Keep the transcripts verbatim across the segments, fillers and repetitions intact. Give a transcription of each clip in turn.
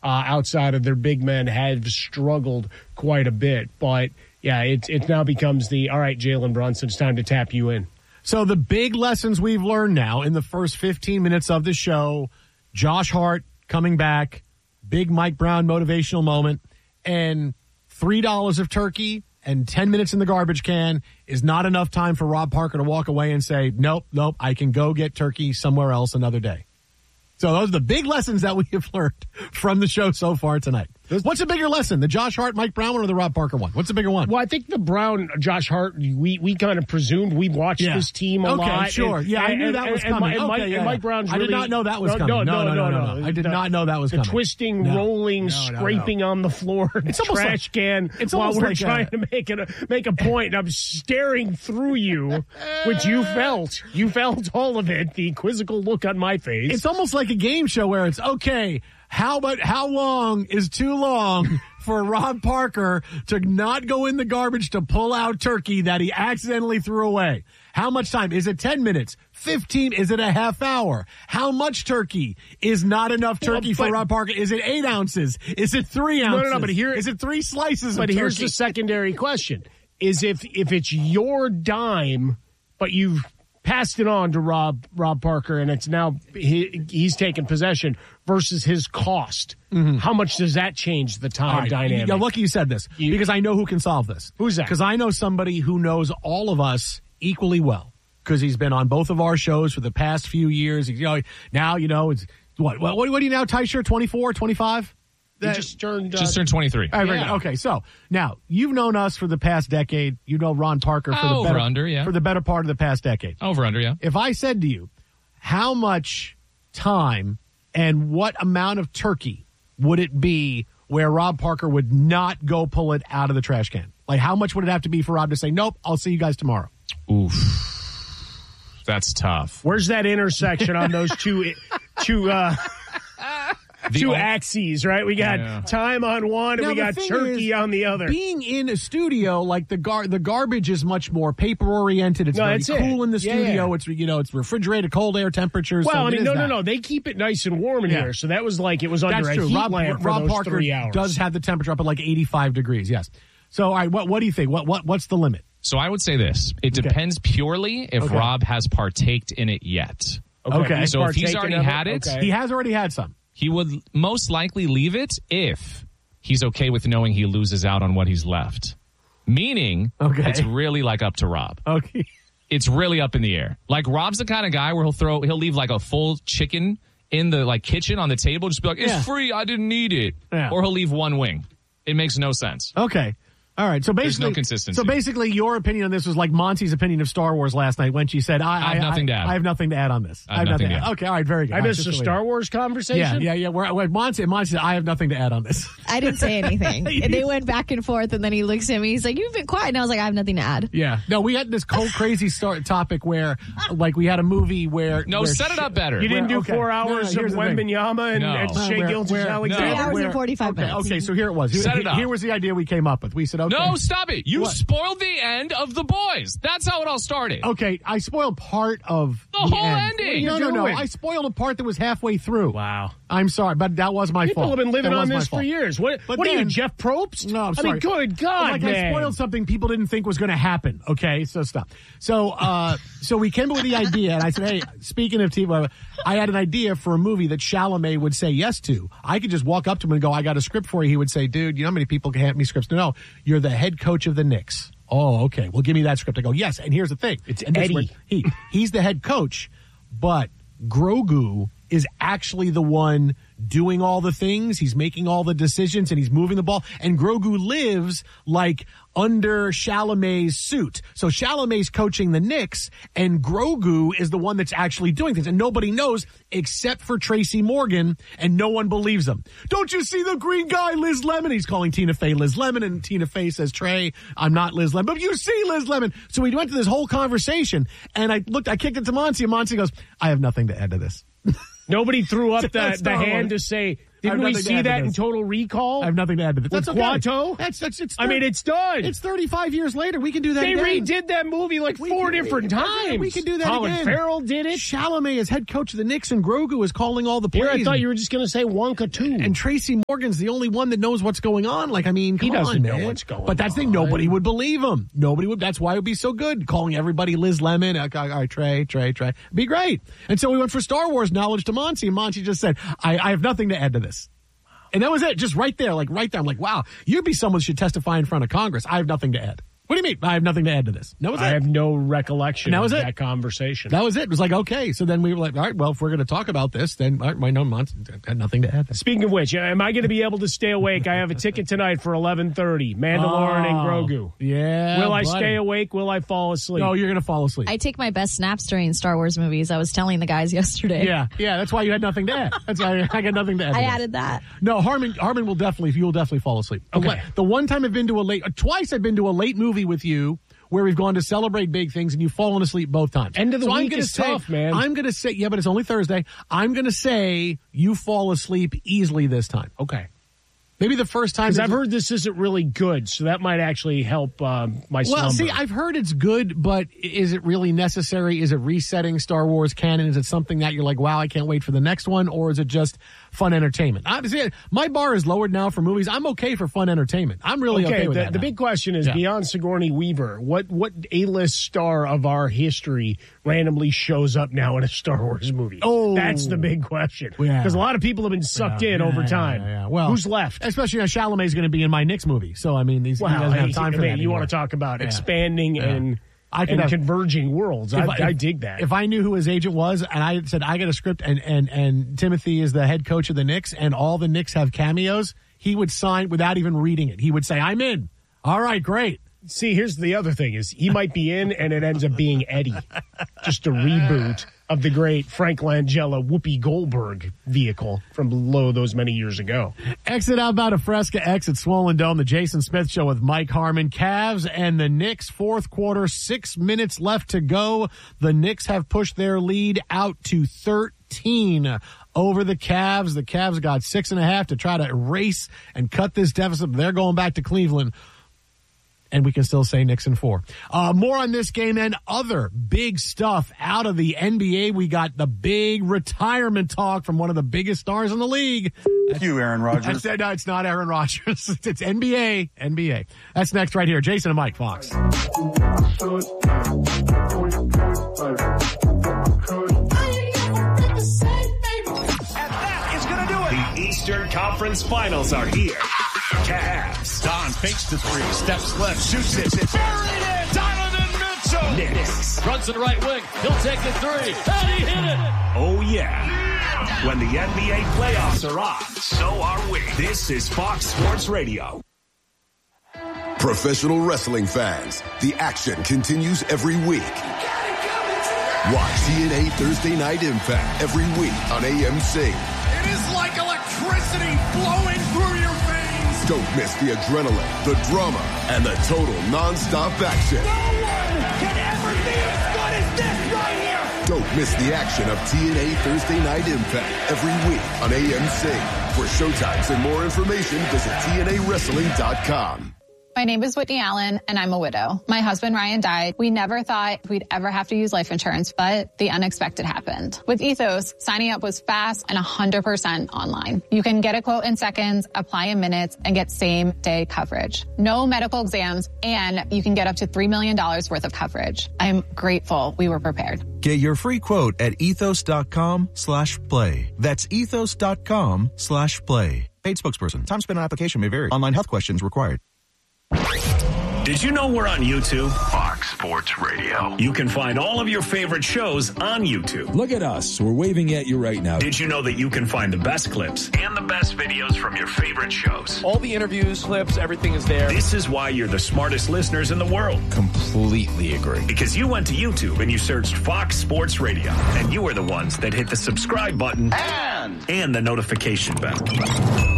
uh, outside of their big men have struggled quite a bit. But, yeah, it, it now becomes the, all right, Jalen Brunson, it's time to tap you in. So the big lessons we've learned now in the first fifteen minutes of the show, Josh Hart coming back, big Mike Brown motivational moment, and three dollars of turkey and ten minutes in the garbage can is not enough time for Rob Parker to walk away and say, nope, nope, I can go get turkey somewhere else another day. So those are the big lessons that we have learned from the show so far tonight. What's a bigger lesson, the Josh Hart, Mike Brown one or the Rob Parker one? What's the bigger one? Well, I think the Brown, Josh Hart, we, we kind of presumed we watched yeah. this team a okay, lot. Okay, sure. And, yeah, and, I knew and, that was and, coming. And, okay, Mike, yeah, and Mike Brown's I really, did not know that was no, coming. No, no, no, no, no. no. no, no. I did the, not know that was the coming. The twisting, no, rolling, no, no, scraping no. on the floor, it's trash like, can it's while we're like trying a, to make, it a, make a point. And I'm staring through you, which you felt. You felt all of it, the quizzical look on my face. It's almost like a game show where it's, okay, how about how long is too long for Rob Parker to not go in the garbage to pull out turkey that he accidentally threw away? How much time? Is it ten minutes? fifteen? Is it a half hour? How much turkey is not enough turkey well, but, for Rob Parker? Is it eight ounces? Is it three ounces? No, no, no, but here, is it three slices but of turkey? Here's the secondary question. Is if if it's your dime, but you've passed it on to Rob Rob Parker, and it's now he, he's taken possession versus his cost. Mm-hmm. How much does that change the time right. dynamic? Yeah, lucky you said this you, because I know who can solve this. Who's that? Because I know somebody who knows all of us equally well because he's been on both of our shows for the past few years. You know, now you know it's what what what are you now, Tysher? twenty-four, twenty-five? He just turned uh, just turned twenty-three. All right, yeah. Okay, so now you've known us for the past decade. You know Ron Parker for oh, the better over under, yeah. for the better part of the past decade. Over under, yeah. If I said to you, how much time and what amount of turkey would it be where Rob Parker would not go pull it out of the trash can? Like, how much would it have to be for Rob to say, nope, I'll see you guys tomorrow? Oof. That's tough. Where's that intersection on those two two uh The Two old, axes, right? We got yeah. time on one, and now we got turkey is, on the other. Being in a studio, like the gar- the garbage is much more paper oriented. It's no, very cool it. in the yeah, studio. Yeah. It's you know it's refrigerated, cold air temperatures. Well, so I mean, no, that. no, no. They keep it nice and warm in yeah. here, so that was like it was under That's a true. heat Rob, lamp for Rob those Parker three hours. Does have the temperature up at like eighty-five degrees. Yes. So, all right, what what do you think? What what what's the limit? So I would say this: it okay. depends purely if okay. Rob has partaked in it yet. Okay. okay. So if he's already had it, okay. he has already had some. He would most likely leave it if he's okay with knowing he loses out on what he's left. Meaning, okay. it's really like up to Rob. Okay. It's really up in the air. Like Rob's the kind of guy where he'll throw, he'll leave like a full chicken in the like kitchen on the table, just be like, it's yeah. free, I didn't need it. Yeah. Or he'll leave one wing. It makes no sense. Okay. All right, so basically, There's no consistency. So basically, your opinion on this was like Monty's opinion of Star Wars last night when she said, "I, I have I, nothing I, to add. I have nothing to add on this. I have, I have nothing, nothing to add. Okay, all right, very good. I all missed right, a Star Wars conversation. Yeah, yeah, yeah. We're, we're, Monty, Monty said, "I have nothing to add on this." I didn't say anything. And they went back and forth, and then he looks at me. He's like, "You've been quiet," and I was like, "I have nothing to add." Yeah. No, we had this cold, crazy start topic where, like, we had a movie where no, where set it up better. You didn't where, do okay. four hours no, no, of Wembanyama and, no. and Shea where, Gilgeous where, Alexander. Three hours where, and forty-five okay, minutes. Okay, so here it was. Here, set it up. Here was the idea we came up with. We said, okay. No, stop it. You what? spoiled the end of The Boys. That's how it all started. Okay, I spoiled part of the, the whole end. ending. No, no, no. I spoiled a part that was halfway through. Wow. I'm sorry, but that was my People fault. have been living that on was this for years. What, what then, are you, Jeff Probst? No, I'm sorry. I mean, good God, like man. I spoiled something people didn't think was going to happen. Okay, so stop. So, uh, so we came up with the idea, and I said, hey, speaking of T V, I had an idea for a movie that Chalamet would say yes to. I could just walk up to him and go, I got a script for you. He would say, dude, you know how many people can hand me scripts? No, no, you're the head coach of the Knicks. Oh, okay. Well, give me that script. I go, yes. And here's the thing. It's and Eddie. He, he's the head coach, but Grogu is actually the one doing all the things. He's making all the decisions and he's moving the ball. And Grogu lives like under Chalamet's suit. So Chalamet's coaching the Knicks and Grogu is the one that's actually doing things. And nobody knows except for Tracy Morgan, and no one believes him. Don't you see the green guy, Liz Lemon? He's calling Tina Fey Liz Lemon, and Tina Fey says, Trey, I'm not Liz Lemon. But you see Liz Lemon. So we went to this whole conversation, and I looked, I kicked it to Monty, and Monty goes, I have nothing to add to this. Nobody threw up the, the hand to say, Didn't we see that in Total Recall? I have nothing to add to this. With That's okay. Quato? That's, that's, it's I mean, it's done. It's thirty-five years later. We can do that They again. redid that movie like we four can, different we, times. We can do that Colin again. Colin Farrell did it. Chalamet is head coach of the Knicks, and Grogu is calling all the plays. Here, I thought you were just going to say Wonka too. And Tracy Morgan's the only one that knows what's going on. Like, I mean, come he doesn't on, know man. what's going on. But that's the thing. Nobody would believe him. Nobody would. That's why it would be so good. Calling everybody Liz Lemon. All right, Trey, Trey, Trey. Be great. And so we went for Star Wars knowledge to Monty, and Monty just said, I, I have nothing to add to this. And that was it. Just right there, like right there. I'm like, wow, you'd be someone who should testify in front of Congress. I have nothing to add. What do you mean? I have nothing to add to this. That was I it. have no recollection that was of it. that conversation. That was it. It was like, okay. So then we were like, all right, well, if we're going to talk about this, then all right, my no months had nothing to add. Speaking of which, am I going to be able to stay awake? I have a ticket tonight for eleven thirty. Mandalorian oh, and Grogu. Yeah. Will I buddy. stay awake? Will I fall asleep? No, you're going to fall asleep. I take my best snaps during Star Wars movies. I was telling the guys yesterday. Yeah, yeah. That's why you had nothing to add. That's why I got nothing to add. I to added that. No, Harmon. Harmon will definitely. You will definitely fall asleep. Okay. The one time I've been to a late, twice I've been to a late movie with you, where we've gone to celebrate big things, and you've fallen asleep both times. End of the so week I'm gonna is say, tough, man. I'm going to say, yeah, but it's only Thursday. I'm going to say you fall asleep easily this time. Okay. Maybe the first time. Because I've heard this isn't really good, so that might actually help um, my slumber. Well, see, I've heard it's good, but is it really necessary? Is it resetting Star Wars canon? Is it something that you're like, wow, I can't wait for the next one? Or is it just fun entertainment? Obviously, my bar is lowered now for movies. I'm okay for fun entertainment. I'm really okay, okay with the, that. The now. big question is, yeah. beyond Sigourney Weaver, what, what A-list star of our history randomly shows up now in a Star Wars movie? Oh. That's the big question. Because Yeah. a lot of people have been sucked Yeah, in yeah, over yeah, time. yeah, yeah. Well, who's left? Especially, you know, Chalamet's going to be in my Knicks movie. So, I mean, these, Wow, he doesn't have I- time I for mean, that you anymore. want to talk about Yeah. expanding Yeah. and, I could and have, converging worlds. I, If I, I dig that. If I knew who his agent was and I said, I got a script and, and, and Timothy is the head coach of the Knicks and all the Knicks have cameos, he would sign without even reading it. He would say, I'm in. All right, great. See, here's the other thing is he might be in and it ends up being Eddie. Just a reboot of the great Frank Langella Whoopi Goldberg vehicle from below those many years ago. Exit outbound of Fresca, exit Swollen Dome, the Jason Smith Show with Mike Harmon. Cavs and the Knicks, fourth quarter, six minutes left to go. The Knicks have pushed their lead out to thirteen over the Cavs. The Cavs got six and a half to try to erase and cut this deficit. They're going back to Cleveland. And we can still say Knicks in four. Uh, more on this game and other big stuff out of the N B A. We got the big retirement talk from one of the biggest stars in the league. Thank you, Aaron Rodgers. I said, no, it's not Aaron Rodgers. It's N B A. N B A. That's next right here. Jason and Mike, Fox. The Eastern Conference Finals are here. Cavs. Don fakes the three, steps left, shoots it. Buried in. Donovan Mitchell. Knicks. Runs to the right wing. He'll take the three. And he hit it. Oh, yeah. When the N B A playoffs are on, so are we. This is Fox Sports Radio. Professional wrestling fans, the action continues every week. Watch T N A Thursday Night Impact every week on A M C. It is like electricity flowing through your veins. Don't miss the adrenaline, the drama, and the total non-stop action. No one can ever be as good as this right here. Don't miss the action of T N A Thursday Night Impact every week on A M C. For showtimes and more information, visit T N A wrestling dot com. My name is Whitney Allen, and I'm a widow. My husband, Ryan, died. We never thought we'd ever have to use life insurance, but the unexpected happened. With Ethos, signing up was fast and one hundred percent online. You can get a quote in seconds, apply in minutes, and get same-day coverage. No medical exams, and you can get up to three million dollars worth of coverage. I'm grateful we were prepared. Get your free quote at ethos.com slash play. That's ethos.com slash play. Paid spokesperson. Time spent on application may vary. Online health questions required. Did you know we're on YouTube? Fox Sports Radio. You can find all of your favorite shows on YouTube. Look at us. We're waving at you right now. Did you know that you can find the best clips And the best videos from your favorite shows. All the interviews, clips, everything is there. This is why you're the smartest listeners in the world. Completely agree. Because you went to YouTube and you searched Fox Sports Radio. And you were the ones that hit the subscribe button And, and the notification bell.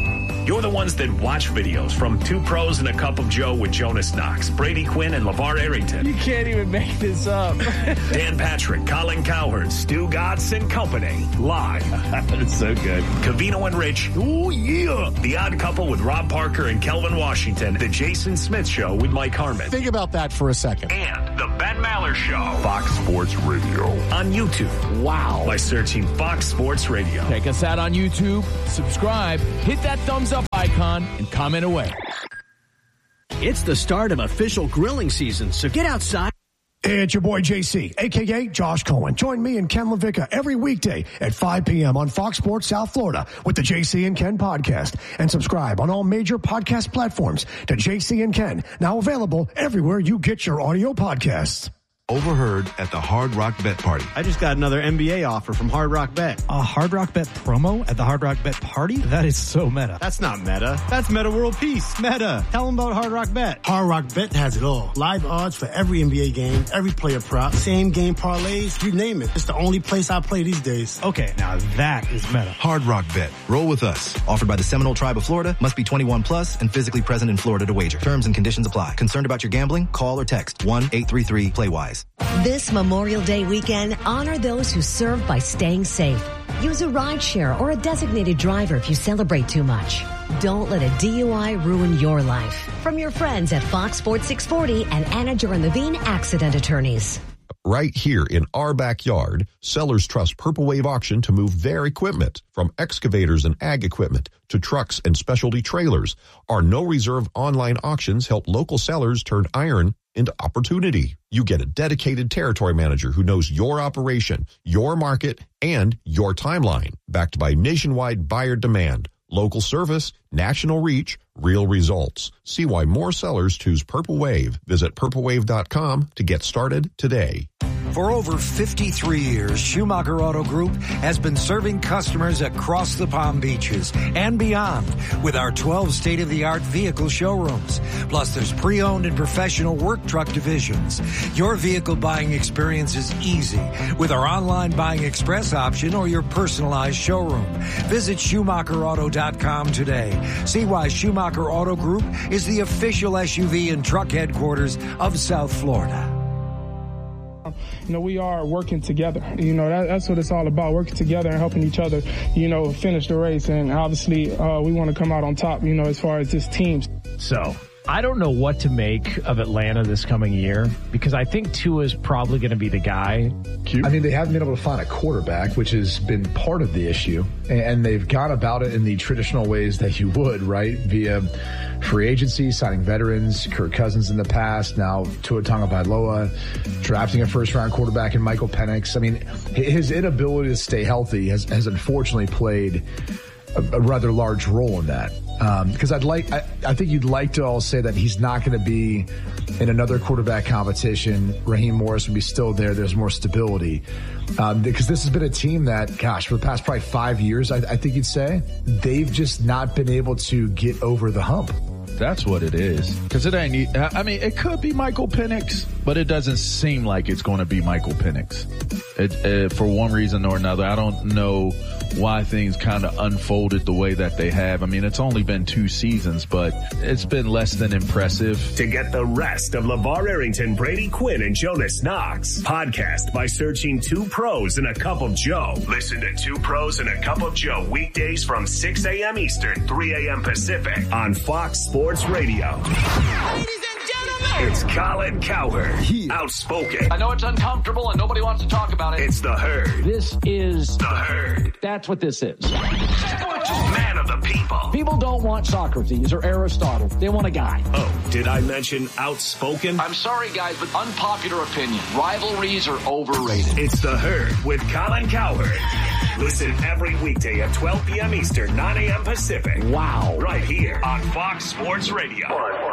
You're the ones that watch videos from Two Pros and a Cup of Joe with Jonas Knox, Brady Quinn, and LeVar Arrington. You can't even make this up. Dan Patrick, Colin Cowherd, Stu Gatz and company. Live. That's so good. Covino and Rich. Ooh, yeah. The Odd Couple with Rob Parker and Kelvin Washington. The Jason Smith Show with Mike Harmon. Think about that for a second. And the Ben Maller Show. Fox Sports Radio. On YouTube. Wow. By searching Fox Sports Radio. Check us out on YouTube. Subscribe. Hit that thumbs up icon and comment away. It's the start of official grilling season, so get outside. Hey, it's your boy J C, a k a. Josh Cohen. Join me and Ken LaVicka every weekday at five p.m. on Fox Sports South Florida with the J C and Ken podcast. And subscribe on all major podcast platforms to J C and Ken, now available everywhere you get your audio podcasts. Overheard at the Hard Rock Bet Party. I just got another N B A offer from Hard Rock Bet. A Hard Rock Bet promo at the Hard Rock Bet Party? That is so meta. That's not meta. That's Meta World Peace. Meta. Tell them about Hard Rock Bet. Hard Rock Bet has it all. Live odds for every N B A game, every player prop, same game parlays, you name it. It's the only place I play these days. Okay, now that is meta. Hard Rock Bet. Roll with us. Offered by the Seminole Tribe of Florida. Must be twenty-one plus and physically present in Florida to wager. Terms and conditions apply. Concerned about your gambling? Call or text one eight three three play wise. This Memorial Day weekend, honor those who serve by staying safe. Use a rideshare or a designated driver if you celebrate too much. Don't let a D U I ruin your life. From your friends at Fox Sports six forty and Anna Duran Levine Accident Attorneys. Right here in our backyard, sellers trust Purple Wave Auction to move their equipment, from excavators and ag equipment to trucks and specialty trailers. Our no-reserve online auctions help local sellers turn iron into opportunity. You get a dedicated territory manager who knows your operation, your market, and your timeline, backed by nationwide buyer demand, local service, national reach, real results. See why more sellers choose Purple Wave. Visit purple wave dot com to get started today. For over fifty-three years, Schumacher Auto Group has been serving customers across the Palm Beaches and beyond with our twelve state-of-the-art vehicle showrooms. Plus, there's pre-owned and professional work truck divisions. Your vehicle buying experience is easy with our online buying express option or your personalized showroom. Visit Schumacher Auto dot com today. See why Schumacher Auto Group is the official S U V and truck headquarters of South Florida. You know, we are working together. You know, that, that's what it's all about, working together and helping each other, you know, finish the race. And obviously, uh, we want to come out on top, you know, as far as this team. So I don't know what to make of Atlanta this coming year, because I think Tua is probably going to be the guy. I mean, they haven't been able to find a quarterback, which has been part of the issue. And they've gone about it in the traditional ways that you would, right? Via free agency, signing veterans, Kirk Cousins in the past, now Tua Tagovailoa, drafting a first-round quarterback in Michael Penix. I mean, his inability to stay healthy has, has unfortunately played a, a rather large role in that. Because um, I'd like, I, I think you'd like to all say that he's not going to be in another quarterback competition. Raheem Morris would be still there. There's more stability. Um, because this has been a team that, gosh, for the past probably five years, I, I think you'd say, they've just not been able to get over the hump. That's what it is. Because it ain't, I mean, it could be Michael Penix, but it doesn't seem like it's going to be Michael Penix. It, it, for one reason or another, I don't know why things kind of unfolded the way that they have. I mean, it's only been two seasons, but it's been less than impressive. To get the rest of LeVar Arrington, Brady Quinn, and Jonas Knox, podcast by searching Two Pros and a Cup of Joe. Listen to Two Pros and a Cup of Joe weekdays from six a.m. Eastern, three a.m. Pacific on Fox Sports Radio. It's Colin Cowherd, yeah. Outspoken. I know it's uncomfortable and nobody wants to talk about it. It's the Herd. This is the Herd. That's what this is. Man of the people. People don't want Socrates or Aristotle. They want a guy. Oh, did I mention outspoken? I'm sorry, guys, but unpopular opinion. Rivalries are overrated. It's the Herd with Colin Cowherd. Listen every weekday at twelve p.m. Eastern, nine a.m. Pacific. Wow. Right here on Fox Sports Radio.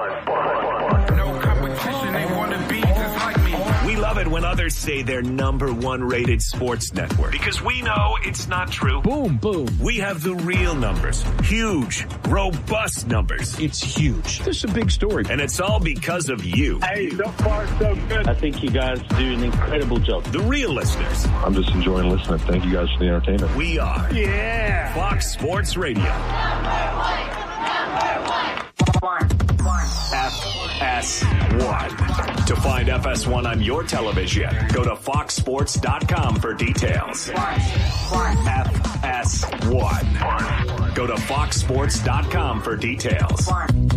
No competition, they want to be just like me. We love it when others say they're number one rated sports network, because we know it's not true. Boom, boom. We have the real numbers. Huge, robust numbers. It's huge. This is a big story. And it's all because of you. Hey, so far so good. I think you guys do an incredible job. The real listeners. I'm just enjoying listening. Thank you guys for the entertainment. We are. Yeah. Fox Sports Radio. Find F S one on your television. Go to fox sports dot com for details. F S one. Go to fox sports dot com for details.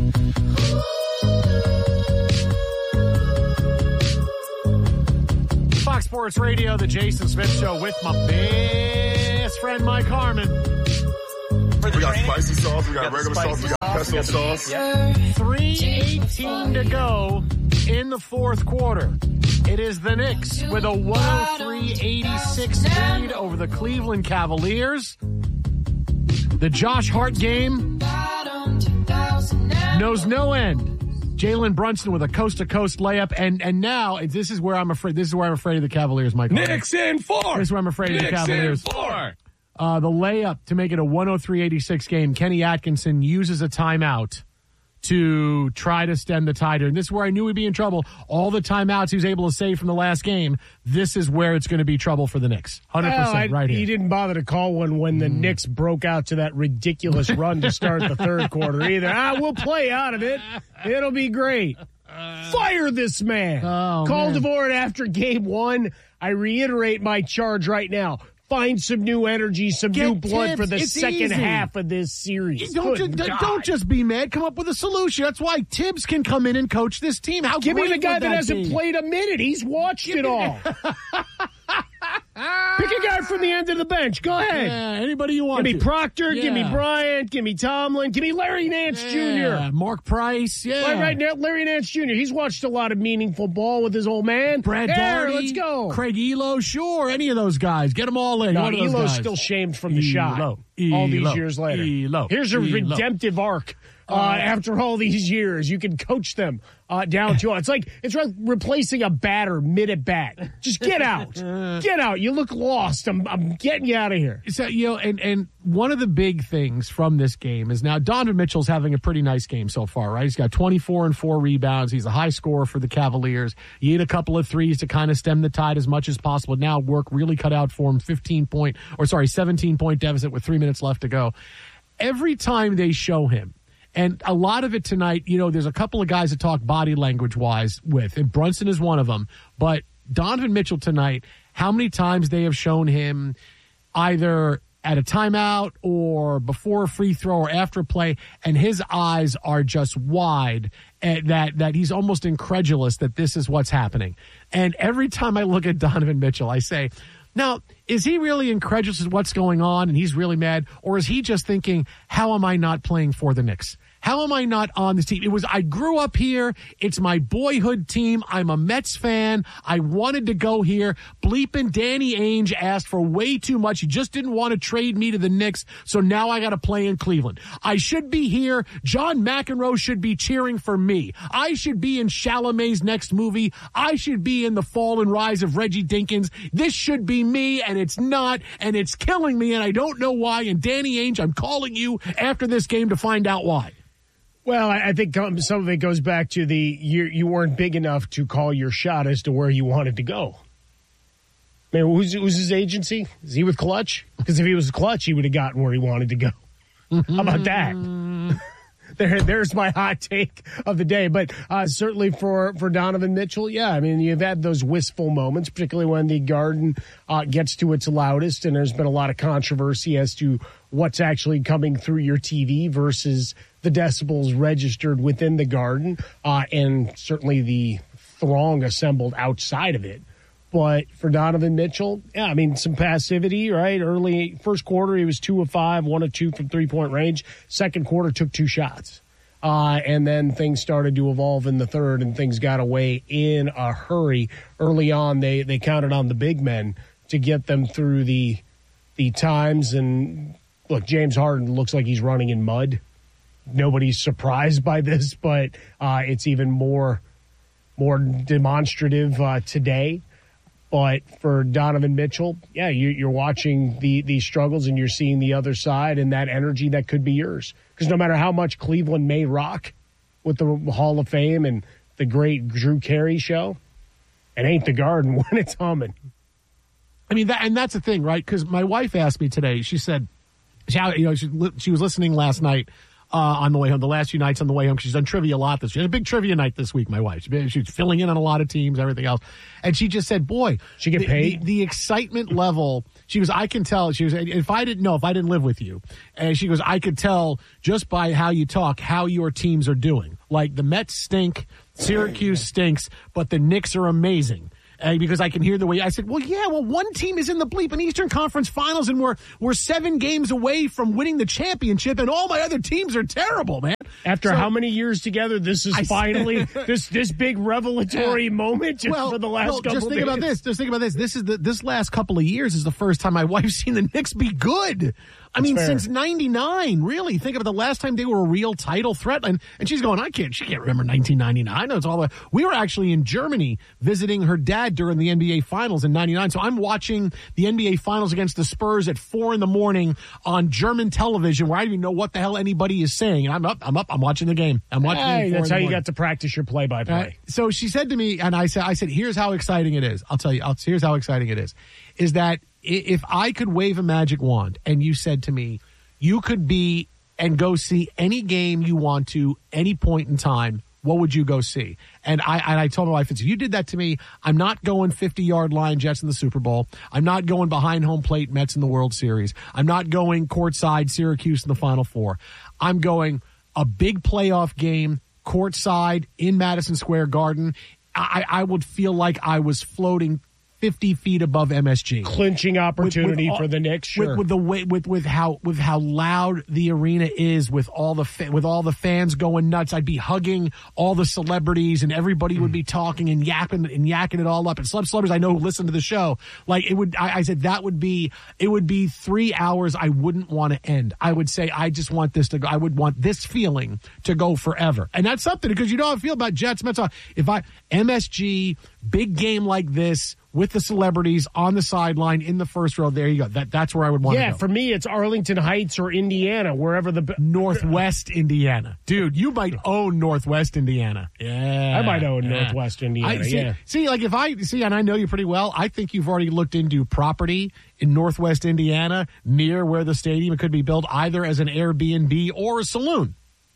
Fox Sports Radio, the Jason Smith Show with my best friend Mike Harmon. We got spicy sauce, we got, we got regular sauce, we got pesto sauce. Yep. three eighteen to go in the fourth quarter. It is the Knicks with a one oh three eighty-six lead over the Cleveland Cavaliers. The Josh Hart game knows no end. Jalen Brunson with a coast-to-coast layup, and and now this is where I'm afraid. This is where I'm afraid of the Cavaliers, Mike. Knicks in four. This is where I'm afraid Knicks of the Cavaliers. in four. Uh, the layup to make it a one oh three eighty-six game. Kenny Atkinson uses a timeout to try to stem the tide. And this is where I knew we'd be in trouble. All the timeouts he was able to save from the last game. This is where it's going to be trouble for the Knicks. one hundred percent well, I, right here. He didn't bother to call one when the mm. Knicks broke out to that ridiculous run to start the third quarter either. Ah, we'll play out of it. It'll be great. Fire this man. Oh, Call man. Dvorak after game one. I reiterate my charge right now. Find some new energy, some Get new blood tips. for the It's second easy. half of this series. Don't, Good just, God. don't just be mad. Come up with a solution. That's why Tibbs can come in and coach this team. How Give great me the guy would that, that hasn't be? played a minute. He's watched it all. Pick a guy from the end of the bench. Go ahead. Yeah, anybody you want Give me to. Proctor. Give me Yeah. Bryant. Give me Tomlin. Give me Larry Nance Yeah, Junior Mark Price. Yeah. Right, right now, Larry Nance Junior He's watched a lot of meaningful ball with his old man. Brad there, Daugherty, let's go. Craig Elo, sure. Any of those guys. Get them all in. No, One of those Elo's guys. still shamed from the Elo, shot all Elo, these years later. Elo, Here's a Elo. redemptive arc. Uh, Uh, after all these years, you can coach them uh, down to it's like it's like replacing a batter mid at bat. Just get out, get out. You look lost. I'm I'm getting you out of here. So, you know, and, and one of the big things from this game is now Donovan Mitchell's having a pretty nice game so far, right? He's got twenty-four and four rebounds. He's a high scorer for the Cavaliers. He hit a couple of threes to kind of stem the tide as much as possible. Now work really cut out for him. fifteen point, or sorry, seventeen point deficit with three minutes left to go. Every time they show him, and a lot of it tonight, you know, there's a couple of guys that talk body language-wise with, and Brunson is one of them. But Donovan Mitchell tonight, how many times they have shown him either at a timeout or before a free throw or after a play, and his eyes are just wide, and that, that he's almost incredulous that this is what's happening. And every time I look at Donovan Mitchell, I say, now, is he really incredulous at what's going on and he's really mad? Or is he just thinking, how am I not playing for the Knicks? How am I not on this team? It was, I grew up here. It's my boyhood team. I'm a Mets fan. I wanted to go here. Bleeping Danny Ainge asked for way too much. He just didn't want to trade me to the Knicks. So now I got to play in Cleveland. I should be here. John McEnroe should be cheering for me. I should be in Chalamet's next movie. I should be in The Fall and Rise of Reggie Dinkins. This should be me, and it's not, and it's killing me, and I don't know why. And Danny Ainge, I'm calling you after this game to find out why. Well, I think some of it goes back to the you, you weren't big enough to call your shot as to where you wanted to go. I mean, who's, who's his agency? Is he with Clutch? Because if he was Clutch, he would have gotten where he wanted to go. How about that? there, there's my hot take of the day. But uh, certainly for, for Donovan Mitchell, yeah, I mean, you've had those wistful moments, particularly when the Garden uh, gets to its loudest, and there's been a lot of controversy as to what's actually coming through your T V versus the decibels registered within the Garden, uh, and certainly the throng assembled outside of it. But for Donovan Mitchell, yeah, I mean, some passivity, right? Early first quarter, he was two of five, one of two from three-point range. Second quarter, took two shots. Uh, and then things started to evolve in the third, and things got away in a hurry. Early on, they, they counted on the big men to get them through the the times. And, look, James Harden looks like he's running in mud. Nobody's surprised by this, but uh, it's even more more demonstrative uh, today. But for Donovan Mitchell, yeah, you, you're watching the, the struggles and you're seeing the other side and that energy that could be yours. Because no matter how much Cleveland may rock with the Hall of Fame and the great Drew Carey show, it ain't the Garden when it's humming. I mean, that, and that's the thing, right? Because my wife asked me today, she said, she, you know, she, she was listening last night uh, on the way home, the last few nights on the way home, because she's done trivia a lot this She had a big trivia night this week, my wife. She, she's filling in on a lot of teams, everything else. And she just said, boy. She get the, paid? The, the excitement level, she was, I can tell, she was, if I didn't know, if I didn't live with you, and she goes, I could tell just by how you talk, how your teams are doing. Like the Mets stink, Syracuse stinks, but the Knicks are amazing. Uh, because I can hear the way I said, well, yeah, well, one team is in the bleeping Eastern Conference Finals, and we're we're seven games away from winning the championship, and all my other teams are terrible, man. After so, how many years together, this is I, finally this this big revelatory yeah. moment just well, for the last well, couple just think days. about this. Just think about this. This is the this last couple of years is the first time my wife's seen the Knicks be good. I mean, fair. since ninety-nine, really. Think of the last time they were a real title threat. And, and she's going, I can't, she can't remember nineteen ninety-nine. I know it's all the, we were actually in Germany visiting her dad during the N B A Finals in ninety-nine. So I'm watching the N B A Finals against the Spurs at four in the morning on German television where I don't even know what the hell anybody is saying. And I'm up, I'm up, I'm watching the game. I'm watching hey, it That's how you morning. got to practice your play-by-play. Uh, so she said to me, and I said, I said, here's how exciting it is. I'll tell you, I'll, here's how exciting it is, is that if I could wave a magic wand and you said to me, you could be and go see any game you want to, any point in time, what would you go see? And I and I told my wife, if you did that to me, I'm not going fifty-yard line Jets in the Super Bowl. I'm not going behind home plate Mets in the World Series. I'm not going courtside Syracuse in the Final Four. I'm going a big playoff game, courtside in Madison Square Garden. I, I would feel like I was floating fifty feet above M S G, clinching opportunity with, with all, for the Knicks. Sure. With, with the way, with with how with how loud the arena is, with all the fa- with all the fans going nuts, I'd be hugging all the celebrities, and everybody mm. would be talking and yapping and yakking it all up. And celeb celebrities I know who listen to the show, like it would. I, I said that would be it would be three hours I wouldn't want to end. I would say I just want this to go. I would want this feeling to go forever, and that's something because you know how I feel about Jets, Mets. If I M S G big game like this. With the celebrities on the sideline in the first row, there you go. That that's where I would want yeah, to go. Yeah, for me, it's Arlington Heights or Indiana, wherever the Northwest Indiana, dude. You might own Northwest Indiana. Yeah, I might own yeah. Northwest Indiana. I, see, yeah, see, like if I see, and I know you pretty well. I think you've already looked into property in Northwest Indiana near where the stadium could be built, either as an Airbnb or a saloon.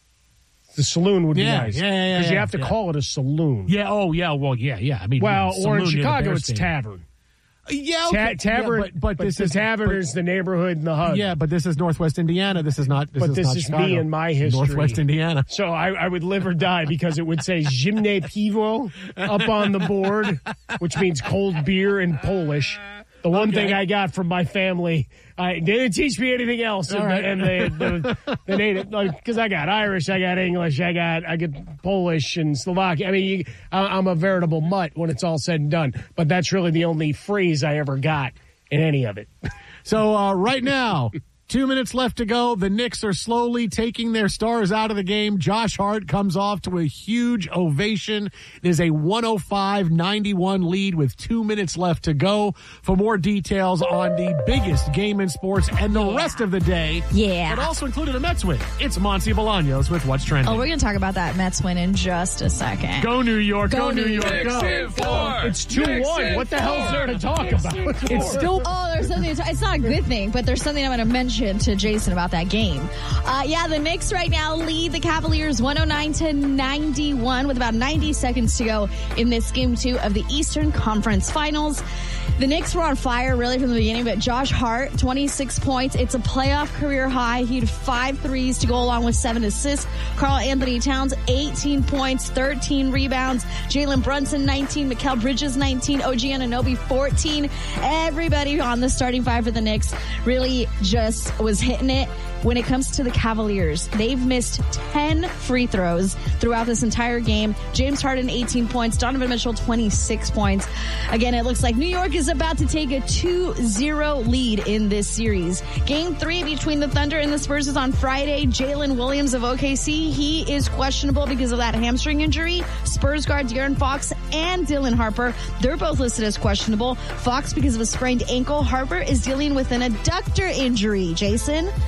The saloon would be yeah, nice. Yeah, yeah, yeah. Because you have to yeah. call it a saloon. Yeah, oh, yeah, well, yeah, yeah. I mean, well, you know, or in Chicago, it's stadium. tavern. Yeah, okay. Ta- tavern, yeah, but, but, but this the is tavern but, is the neighborhood and the hub. Yeah, but this is Northwest Indiana. This is not. This but is this not is Chicago. me and my history. Northwest Indiana. So I, I would live or die because it would say Zimne Piwo up on the board, which means cold beer in Polish. The one okay. thing I got from my family, I they didn't teach me anything else. And, right. the, and the, the, the native, because like, I got Irish, I got English, I got I get Polish and Slovakian. I mean, you, I'm a veritable mutt when it's all said and done. But that's really the only phrase I ever got in any of it. So uh, right now. Two minutes left to go. The Knicks are slowly taking their stars out of the game. Josh Hart comes off to a huge ovation. It is a one oh five ninety-one lead with two minutes left to go. For more details on the biggest game in sports and the yeah. rest of the day, yeah, but also included a Mets win. It's Monty Bolaños with What's Trending. Oh, we're going to talk about that Mets win in just a second. Go New York. Go, go New York. York. Go. Four. It's two one. What the hell is there to talk Knicks about? It's still. Oh, there's something. To, it's not a good thing, but there's something I'm going to mention to Jason about that game. Uh, yeah, the Knicks right now lead the Cavaliers one oh nine to ninety-one with about ninety seconds to go in this game two of the Eastern Conference Finals. The Knicks were on fire really from the beginning, but Josh Hart, twenty-six points. It's a playoff career high. He had five threes to go along with seven assists. Karl Anthony Towns, eighteen points, thirteen rebounds. Jalen Brunson, nineteen. Mikal Bridges, nineteen. O G Anunoby, fourteen. Everybody on the starting five for the Knicks really just was hitting it. When it comes to the Cavaliers, they've missed ten free throws throughout this entire game. James Harden, eighteen points. Donovan Mitchell, twenty-six points. Again, it looks like New York is about to take a two zero lead in this series. Game three between the Thunder and the Spurs is on Friday. Jalen Williams of O K C, he is questionable because of that hamstring injury. Spurs guard De'Aaron Fox and Dylan Harper, they're both listed as questionable. Fox because of a sprained ankle. Harper is dealing with an adductor injury. Jason, adductor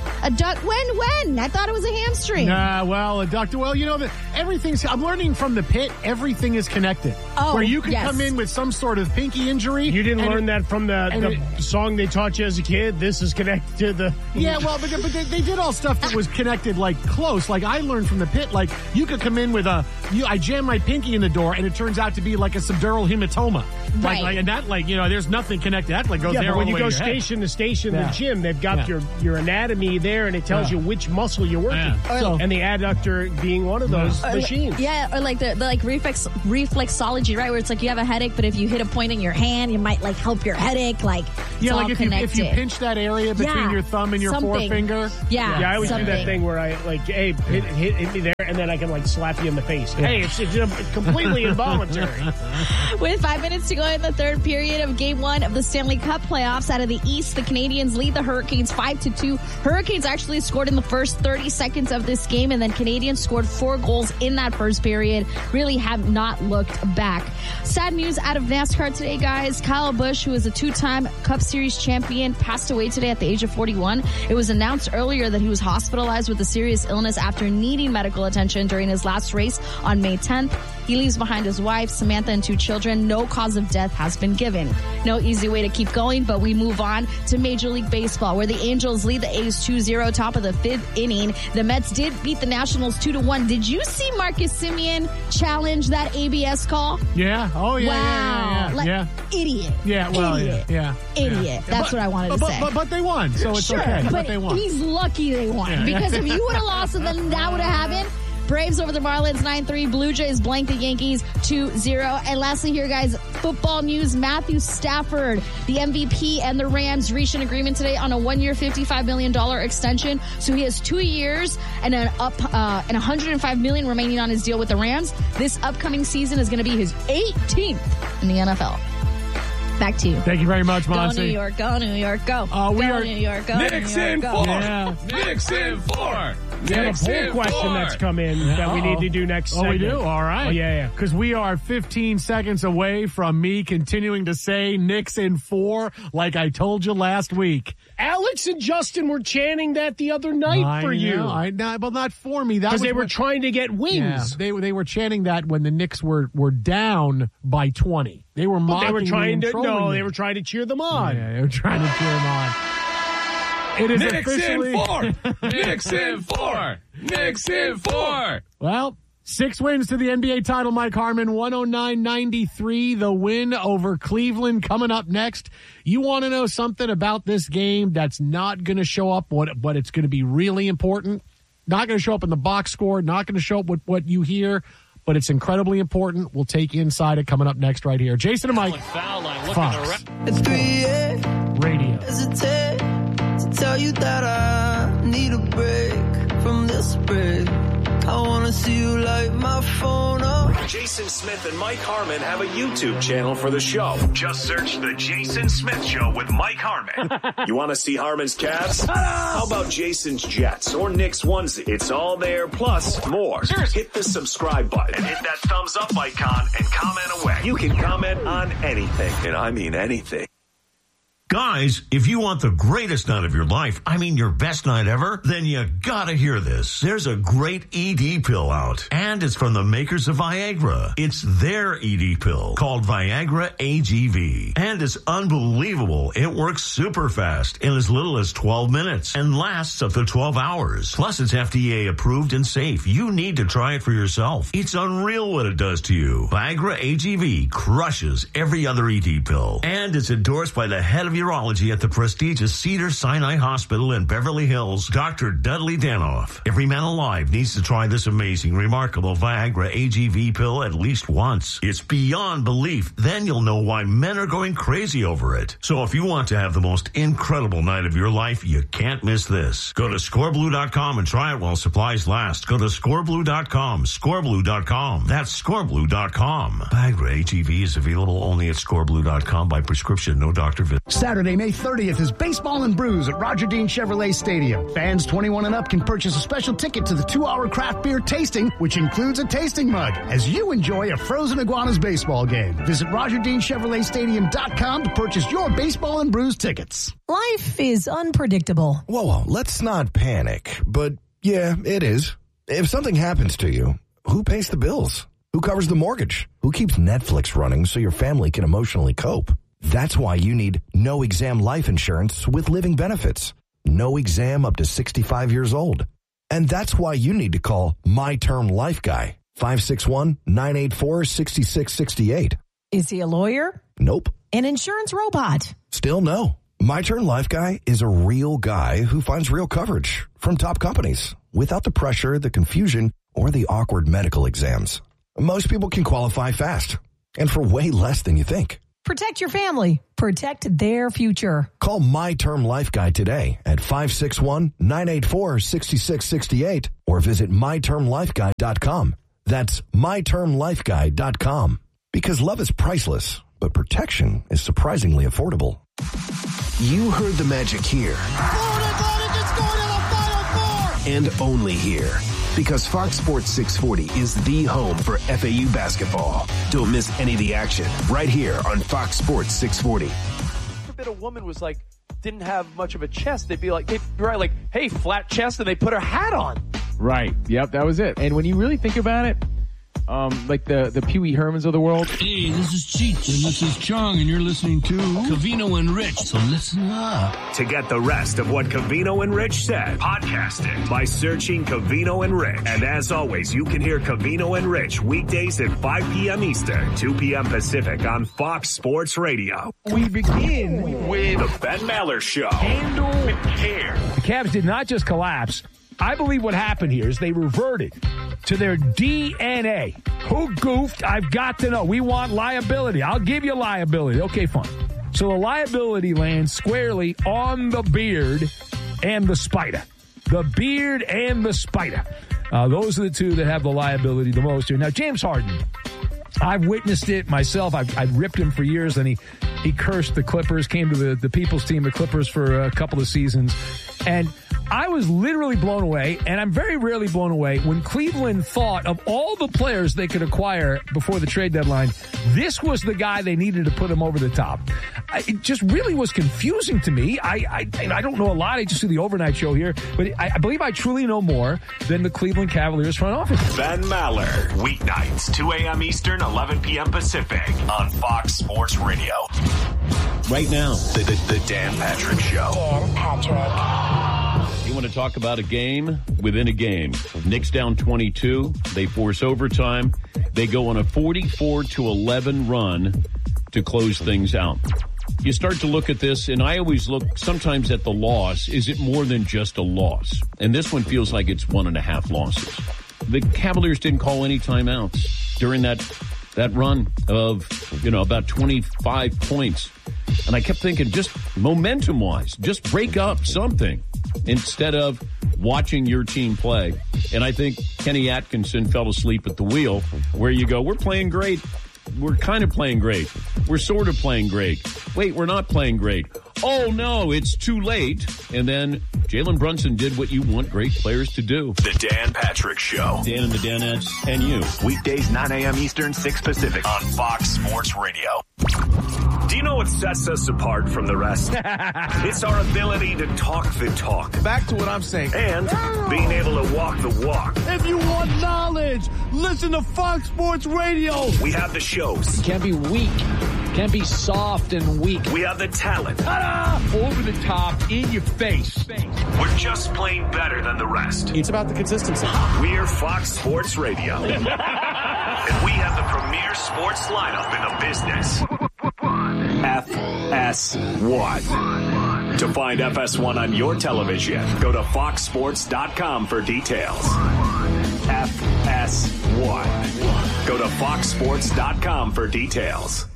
Duck, when, when? I thought it was a hamstring. Nah, well, a doctor, well, you know, that everything's, I'm learning from the pit, everything is connected. Oh, Where you can yes. come in with some sort of pinky injury. You didn't learn it, that from the, the it, song they taught you as a kid? This is connected to the... Yeah, well, but, but they, they did all stuff that was connected, like, close. Like, I learned from the pit, like, you could come in with a, you, I jam my pinky in the door, and it turns out to be like a subdural hematoma. Right. Like, like, and that, like, you know, there's nothing connected. That, like, goes yeah, there but when all you the go way to your station head. to station in Yeah. the gym, they've got Yeah. your, your anatomy there, and it tells Yeah. you which muscle you're working. Yeah. So, and the adductor being one of those Or, machines. Yeah, or like the, the like reflex reflexology, right? Where it's like you have a headache, but if you hit a point in your hand, you might like help your headache. Like it's Yeah, all like if you, connected. if you pinch that area between Yeah, your thumb and your something. forefinger. Yeah, Yeah, I always something. do that thing where I like, hey, hit, hit, hit me there, and then I can like slap you in the face. Hey, it's, it's completely involuntary. With five minutes to go in the third period of Game One of the Stanley Cup playoffs, out of the East, the Canadians lead the Hurricanes five to two. Hurricanes actually scored in the first thirty seconds of this game, and then Canadians scored four goals in that first period. Really have not looked back. Sad news out of NASCAR today, guys. Kyle Busch, who is a two-time Cup Series champion, passed away today at the age of forty-one. It was announced earlier that he was hospitalized with a serious illness after needing medical attention during his last race on May tenth. He leaves behind his wife, Samantha, and two children. No cause of death has been given. No easy way to keep going, but we move on to Major League Baseball, where the Angels lead the A's two zero, top of the fifth inning. The Mets did beat the Nationals two to one. Did you see Marcus Semien challenge that A B S call? Yeah. Oh, yeah. Wow. Yeah. Yeah. Like, yeah. Idiot. Yeah. Well, Idiot. yeah. Yeah. Idiot. Yeah. That's but, what I wanted to but, say. But, but they won, so it's sure, okay. But, But they won. He's lucky they won. Yeah. Because if you would have lost, then that would have happened. Braves over the Marlins nine three. Blue Jays blank the Yankees two zero. And lastly here, guys, football news. Matthew Stafford, the M V P, and the Rams reached an agreement today on a one-year fifty-five million dollars extension. So he has two years and an up uh, and one hundred five million dollars remaining on his deal with the Rams. This upcoming season is going to be his eighteenth in the N F L. Back to you. Thank you very much, Monty. Go New York, go New York, go. Uh, we go are New York, go Knicks New York, in go. four. Yeah. Knicks in four. We have a Knicks poll in question four. that's come in that we need to do next Oh, we segment. do? All right. Oh, yeah, yeah. Because we are fifteen seconds away from me continuing to say Knicks in four, like I told you last week. Alex and Justin were chanting that the other night I for you. know. I know, well, not for me. That Because was they were what- trying to get wins. Yeah, they, they were chanting that when the Knicks were, were down by twenty. They were But mocking they were trying me to, and no, trolling they me. were trying to cheer them on. Yeah, they were trying to cheer them on. It is Knicks officially in four. Knicks in four. Knicks in four. Well, six wins to the N B A title, Mike Harmon, one oh nine ninety-three, the win over Cleveland coming up next. You want to know something about this game that's not going to show up, what, but it's going to be really important? Not going to show up in the box score, not going to show up with what you hear, but it's incredibly important. We'll take you inside it coming up next right here. Jason and Mike, Fox Radio. Hesitate to tell you that I need a break from this break. I wanna see you light my phone up. Jason Smith and Mike Harmon have a YouTube channel for the show. Just search The Jason Smith Show with Mike Harmon. You want to see Harmon's Cavs? How about Jason's Jets or Nick's onesie? It's all there, plus more. Hit the subscribe button and hit that thumbs up icon and comment away. You can comment on anything, and I mean anything. Guys, if you want the greatest night of your life, I mean your best night ever, then you gotta hear this. There's a great E D pill out, and it's from the makers of Viagra. It's their E D pill called Viagra A G V, and it's unbelievable. It works super fast in as little as twelve minutes and lasts up to twelve hours. Plus, it's F D A approved and safe. You need to try it for yourself. It's unreal what it does to you. Viagra A G V crushes every other E D pill, and it's endorsed by the head of urology at the prestigious Cedars-Sinai Hospital in Beverly Hills, Doctor Dudley Danoff. Every man alive needs to try this amazing, remarkable Viagra A G V pill at least once. It's beyond belief. Then you'll know why men are going crazy over it. So if you want to have the most incredible night of your life, you can't miss this. Go to score blue dot com and try it while supplies last. Go to score blue dot com, score blue dot com. That's score blue dot com. Viagra A G V is available only at score blue dot com by prescription, no doctor visit. Saturday, May thirtieth is Baseball and Brews at Roger Dean Chevrolet Stadium. Fans twenty-one and up can purchase a special ticket to the two-hour craft beer tasting, which includes a tasting mug, as you enjoy a Frozen Iguanas baseball game. Visit Roger Dean Chevrolet Stadium dot com to purchase your Baseball and Brews tickets. Life is unpredictable. Whoa, whoa, let's not panic. But yeah, it is. If something happens to you, who pays the bills? Who covers the mortgage? Who keeps Netflix running so your family can emotionally cope? That's why you need No Exam Life Insurance with living benefits. No exam up to sixty-five years old. And that's why you need to call My Term Life Guy, five six one, nine eight four, six six six eight. Is he a lawyer? Nope. An insurance robot? Still no. My Turn Life Guy is a real guy who finds real coverage from top companies without the pressure, the confusion, or the awkward medical exams. Most people can qualify fast and for way less than you think. Protect your family. Protect their future. Call My Term Life Guy today at five six one, nine eight four, six six six eight or visit my term life guy dot com. That's my term life guy dot com. Because love is priceless, but protection is surprisingly affordable. You heard the magic here. Florida Atlantic is going to the Final Four! And only here. Because Fox Sports six forty is the home for F A U basketball. Don't miss any of the action right here on Fox Sports six forty. If a woman was like, didn't have much of a chest, they'd be like, they'd be right, like, hey, flat chest, and they put her hat on. Right. Yep, that was it. And when you really think about it, um, like the, the Pee Wee Hermans of the world. Hey, this is Cheech, and this is Chong, and you're listening to Covino and Rich, so listen up. To get the rest of what Covino and Rich said, podcast it by searching Covino and Rich. And as always, you can hear Covino and Rich weekdays at five p.m. Eastern, two p.m. Pacific on Fox Sports Radio. We begin with The Ben Maller Show. Handle with care. The Cavs did not just collapse. I believe what happened here is they reverted to their D N A. Who goofed? I've got to know. We want liability. I'll give you liability. Okay, fine. So the liability lands squarely on the Beard and the Spider. The Beard and the Spider. Uh, those are the two that have the liability the most here. Now, James Harden, I've witnessed it myself. I've, I've ripped him for years, and he, he cursed the Clippers, came to the, the people's team, the Clippers, for a couple of seasons. And I was literally blown away, and I'm very rarely blown away, when Cleveland thought of all the players they could acquire before the trade deadline, this was the guy they needed to put him over the top. It just really was confusing to me. I I, I don't know a lot. I just do the overnight show here, but I, I believe I truly know more than the Cleveland Cavaliers front office. Ben Maller, weeknights, two a.m. Eastern, eleven p.m. Pacific on Fox Sports Radio. Right now, the, the, the Dan Patrick Show. Dan Patrick. You want to talk about a game within a game. Knicks down twenty-two. They force overtime. They go on a forty-four to eleven run to close things out. You start to look at this, and I always look sometimes at the loss. Is it more than just a loss? And this one feels like it's one and a half losses. The Cavaliers didn't call any timeouts during that that run of, you know, about twenty-five points. And I kept thinking, just momentum-wise, just break up something instead of watching your team play. And I think Kenny Atkinson fell asleep at the wheel, where you go, we're playing great. We're kind of playing great. We're sort of playing great. Wait, we're not playing great. Oh, no, it's too late. And then Jalen Brunson did what you want great players to do. The Dan Patrick Show. Dan and the Danettes and you. Weekdays, nine a.m. Eastern, six Pacific on Fox Sports Radio. Do you know what sets us apart from the rest? It's our ability to talk the talk. Back to what I'm saying. And being able to walk the walk. If you want knowledge, listen to Fox Sports Radio. We have the shows. You can't be weak. You can't be soft and weak. We have the talent. Ta-da! Over the top, in your face. We're just plain better than the rest. It's about the consistency. We're Fox Sports Radio. And we have the premier sports lineup in the business. F S one. To find F S one on your television, go to fox sports dot com for details. F S one. Go to fox sports dot com for details.